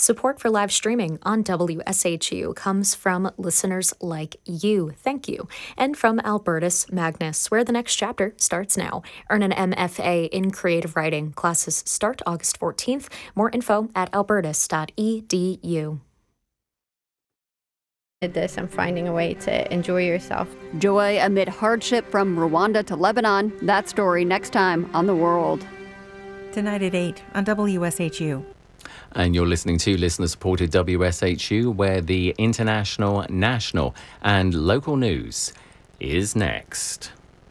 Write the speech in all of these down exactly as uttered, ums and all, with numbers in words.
Support for live streaming on W S H U comes from listeners like you. Thank you. And from Albertus Magnus, where the next chapter starts now. Earn an M F A in creative writing. Classes start August fourteenth. More info at albertus dot e d u. This and finding a way to enjoy yourself. Joy amid hardship from Rwanda to Lebanon. That story next time on The World. Tonight at eight on W S H U. And you're listening to listener-supported W S H U, where the international, national and local news is next.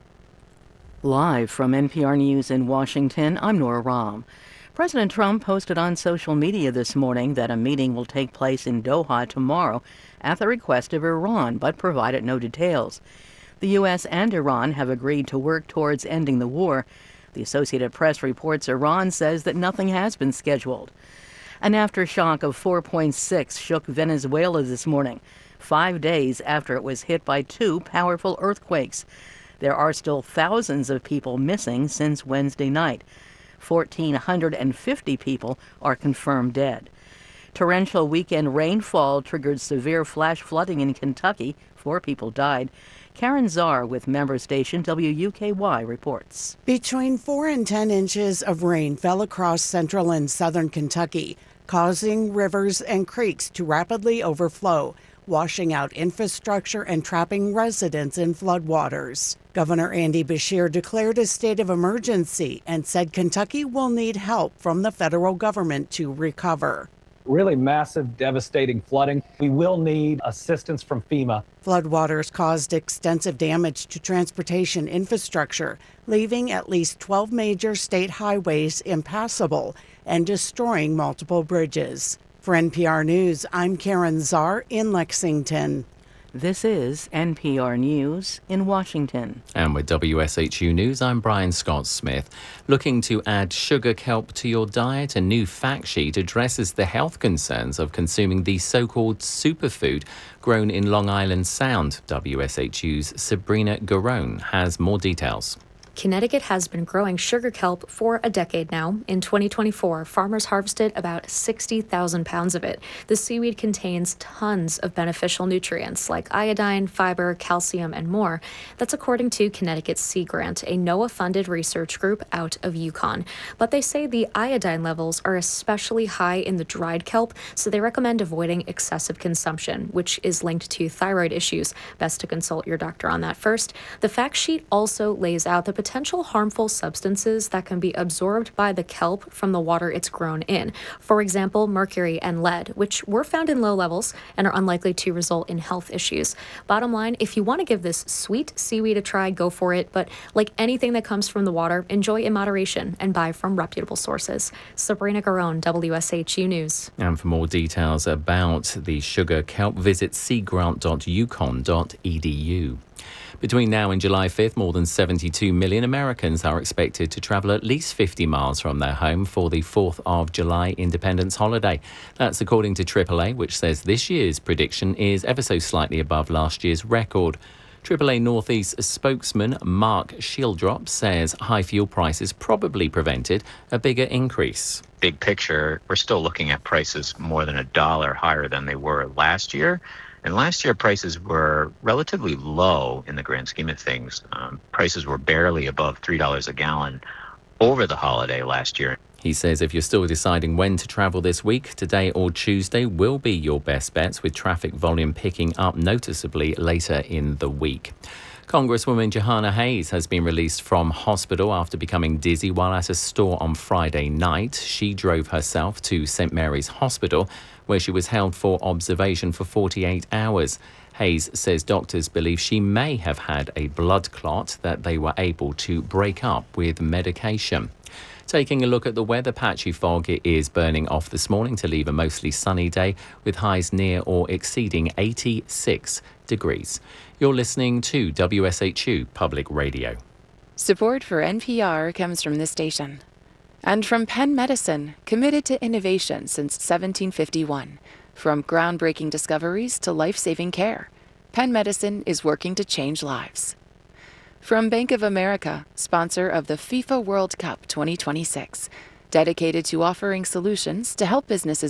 Live from N P R News in Washington, I'm Nora Rahm. President Trump posted on social media this morning that a meeting will take place in Doha tomorrow at the request of Iran, but provided no details. The U S and Iran have agreed to work towards ending the war. The Associated Press reports Iran says that nothing has been scheduled. An aftershock of four point six shook Venezuela this morning, five days after it was hit by two powerful earthquakes. There are still thousands of people missing since Wednesday night. one thousand four hundred fifty people are confirmed dead. Torrential weekend rainfall triggered severe flash flooding in Kentucky. Four people died. Karen Czar with member station W U K Y reports. Between four and ten inches of rain fell across central and southern Kentucky, causing rivers and creeks to rapidly overflow, washing out infrastructure and trapping residents in floodwaters. Governor Andy Beshear declared a state of emergency and said Kentucky will need help from the federal government to recover. Really massive, devastating flooding. We will need assistance from FEMA. Floodwaters caused extensive damage to transportation infrastructure, leaving at least twelve major state highways impassable and destroying multiple bridges. For N P R News, I'm Karen Czar in Lexington. This is N P R News in Washington. And with W S H U News, I'm Brian Scott Smith. Looking to add sugar kelp to your diet, a new fact sheet addresses the health concerns of consuming the so-called superfood grown in Long Island Sound. W S H U's Sabrina Garone has more details. Connecticut has been growing sugar kelp for a decade now. In twenty twenty-four, farmers harvested about sixty thousand pounds of it. The seaweed contains tons of beneficial nutrients like iodine, fiber, calcium, and more. That's according to Connecticut Sea Grant, a NOAA-funded research group out of Yukon. But they say the iodine levels are especially high in the dried kelp, so they recommend avoiding excessive consumption, which is linked to thyroid issues. Best to consult your doctor on that first. The fact sheet also lays out the potential harmful substances that can be absorbed by the kelp from the water it's grown in. For example, mercury and lead, which were found in low levels and are unlikely to result in health issues. Bottom line, if you want to give this sweet seaweed a try, go for it. But like anything that comes from the water, enjoy in moderation and buy from reputable sources. Sabrina Garone, W S H U News. And for more details about the sugar kelp, visit sea grant dot yukon dot e d u. Between now and July fifth, more than seventy-two million Americans are expected to travel at least fifty miles from their home for the fourth of July Independence holiday. That's according to triple A, which says this year's prediction is ever so slightly above last year's record. triple A Northeast spokesman Mark Shieldrop says high fuel prices probably prevented a bigger increase. Big picture, we're still looking at prices more than a dollar higher than they were last year. And last year, prices were relatively low in the grand scheme of things. Um, prices were barely above three dollars a gallon over the holiday last year. He says if you're still deciding when to travel this week, today or Tuesday will be your best bets, with traffic volume picking up noticeably later in the week. Congresswoman Jahana Hayes has been released from hospital after becoming dizzy while at a store on Friday night. She drove herself to Saint Mary's Hospital, where she was held for observation for forty-eight hours. Hayes says doctors believe she may have had a blood clot that they were able to break up with medication. Taking a look at the weather, patchy fog it is burning off this morning to leave a mostly sunny day with highs near or exceeding eighty-six degrees. You're listening to W S H U Public Radio. Support for N P R comes from this station. And from Penn Medicine, committed to innovation since seventeen fifty-one. From groundbreaking discoveries to life-saving care, Penn Medicine is working to change lives. From Bank of America, sponsor of the FIFA World Cup twenty twenty-six, dedicated to offering solutions to help businesses